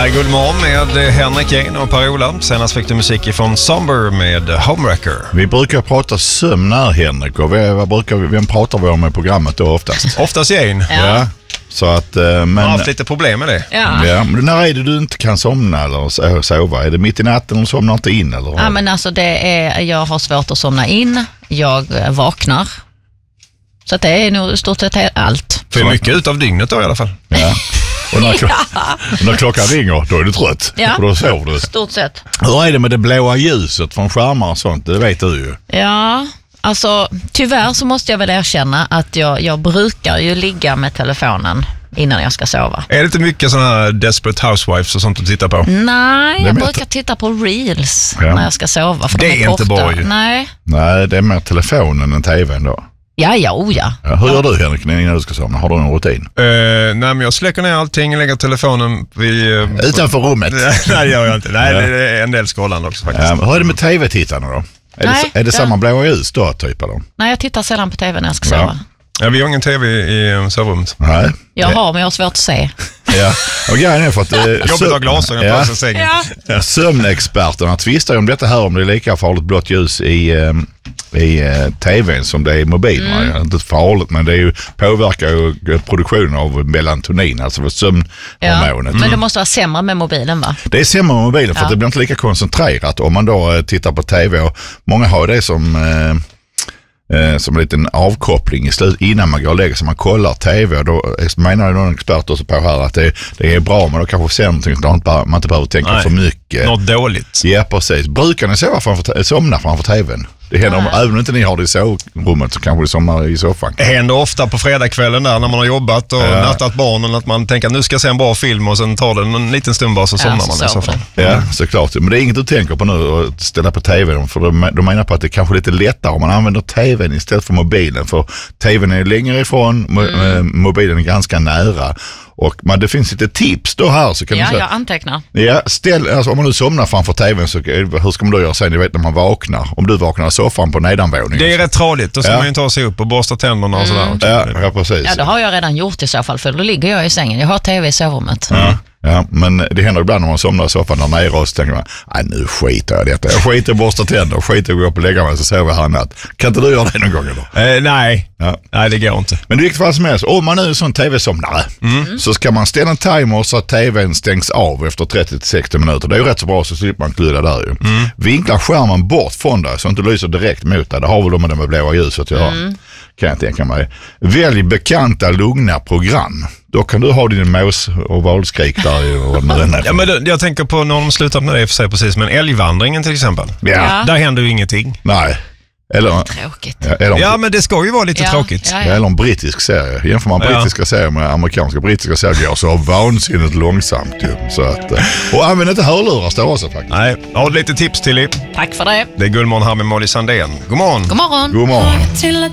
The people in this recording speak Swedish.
här är Guldmorgon med Henrik Jane och Per-Ola. Senast fick du musik från Somber med Homewrecker. Vi brukar prata sömn här, Henrik. Och vem pratar vi om i programmet då oftast? Oftast Jane. Ja. Så att, men... Jag har haft lite problem med det. Ja. Men när är det du inte kan somna eller sova? Är det mitt i natten och somnar inte in? Eller? Ja, men alltså jag har svårt att somna in. Jag vaknar. Så att det är nog stort sett allt. För mycket ut av dygnet då i alla fall. Ja. Och när klockan ringer, då är du trött. Ja. Och då sover du. Stort sett. Hur är det med det blåa ljuset från skärmar och sånt? Det vet du ju. Ja, alltså tyvärr så måste jag väl erkänna att jag brukar ju ligga med telefonen innan jag ska sova. Är det inte mycket sådana här Desperate Housewives och sånt att titta på? Nej, jag brukar titta på reels när jag ska sova. För det är inte bra ju. Nej, det är mer telefonen än tvn då. Ja. Hur gör du, Henrik, innan du ska somna? Har du någon rutin? Nej, men jag släcker ner allting och lägger telefonen utanför rummet? Nej, det gör jag inte. Nej, det är en del skållande också faktiskt. Hur är det med tv-tittarna då? Är det samma blåa ljus då, typ? Eller? Nej, jag tittar sällan på tv när jag ska sova. Ja, vi har ingen tv i sovrummet. Nej. Jag har, men jag har svårt att se. Ja, och grejen är för att... jobbigt att ha glasögon på sängen. Ja. Sömnexperterna tvistar om detta här, om det är lika farligt blått ljus i tvn som det är i mobilerna. Det är inte farligt, men det påverkar ju produktionen av melatonin, alltså sömnhormonet. Men det måste vara sämre med mobilen, va? Det är sämre med mobilen för att det blir inte lika koncentrerat om man då tittar på tv, och många har det som en liten avkoppling i slut innan man går och lägger sig. Man kollar tv, och då menar någon expert också på här att det är bra, men då kanske sämre att man inte behöver tänka för mycket. Något dåligt. Ja, precis. Brukar ni somna framför tvn? Det händer även om inte ni har det i sovrummet, så kanske det somnar i soffan. Det händer ofta på fredagskvällen där när man har jobbat och nattat barnen, att man tänker att nu ska jag se en bra film, och sen tar det en liten stund bara så somnar man i soffan. Ja, såklart. Men det är inget du tänker på nu att ställa på tv, för de menar på att det kanske är lite lättare om man använder tvn istället för mobilen, för tvn är längre ifrån, mobilen är ganska nära. Och det finns lite tips då här, så kan du säga. Jag antecknar. Ja, om man nu somnar framför tvn, så hur ska man då göra sen? Ni vet när man vaknar. Om du vaknar i soffan på nedanvåningen. Det är rätt tradigt. Då ska man ju ta sig upp och borsta tänderna och sådär. Ja, precis. Ja, det har jag redan gjort i så fall, för då ligger jag i sängen. Jag har tv i sovrummet. Ja, men det händer ibland när man somnar i soffan där nere, och så tänker man, nu skiter jag i detta. Jag skiter i borsta tänder, och skiter i att gå upp och lägga mig, så sover jag här natt. Kan inte du göra det någon gång eller? Nej. Ja. Nej, det går inte. Men det är vilket fall som helst, om man nu är sån tv-somnare, så ska man ställa en timer så att tvn stängs av efter 30-60 minuter. Det är ju rätt så bra, så slipper man kludda där ju. Vinkla skärmen bort från dig så att det lyser direkt mot dig. Det har väl med det med blåa ljuset att göra. Kan jag tänka mig. Välj bekanta, lugna program. Då kan du ha din mås och valskrik där. Ja, men jag tänker på när de slutar med det för sig precis, men älgvandringen till exempel. Ja. Där händer ju ingenting. Nej. Eller, tråkigt. Ja, men det ska ju vara lite tråkigt. Ja. Eller en brittisk serie. Jämför man brittiska serier med amerikanska. Brittiska serier går så vansinnigt långsamt ju. Så att, och använd inte hörlurar, står också faktiskt. Nej, har du lite tips till er? Tack för det. Det är Guldmorgon här med Molly Sandén. God morgon. God morgon. God morgon.